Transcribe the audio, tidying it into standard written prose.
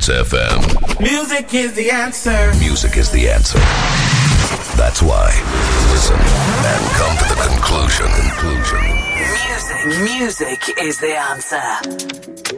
Dance FM. Music is the answer. Music is the answer. That's why. Listen and come to the conclusion. Music is the answer.